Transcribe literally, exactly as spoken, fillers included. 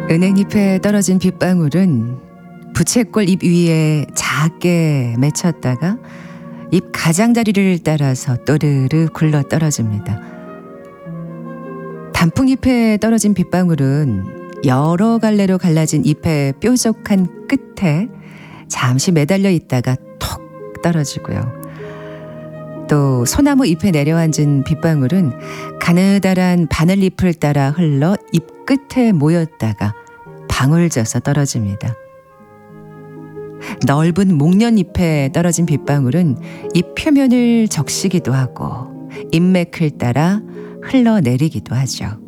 은행잎에 떨어진 빗방울은 부채꼴 잎 위에 작게 맺혔다가 잎 가장자리를 따라서 또르르 굴러 떨어집니다. 단풍잎에 떨어진 빗방울은 여러 갈래로 갈라진 잎의 뾰족한 끝에 잠시 매달려 있다가 톡 떨어지고요. 또 소나무 잎에 내려앉은 빗방울은 가느다란 바늘잎을 따라 흘러 잎 끝에 모였다가 방울져서 떨어집니다. 넓은 목련잎에 떨어진 빗방울은 잎 표면을 적시기도 하고 잎맥을 따라 흘러내리기도 하죠.